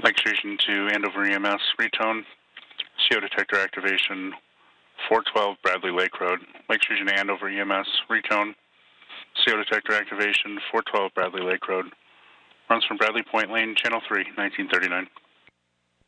Lake Station to Andover EMS, retone, CO detector activation, 412 Bradley Lake Road, Lake Station to Andover EMS, retone, CO detector activation, 412 Bradley Lake Road, runs from Bradley Point Lane, Channel 3, 1939.